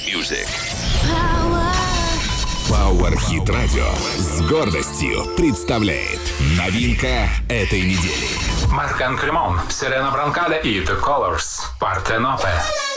Music. Power Hit Radio с гордостью представляет новинка этой недели. Марк Кремон, Сирена Бранкале и The Colors, Партенопе.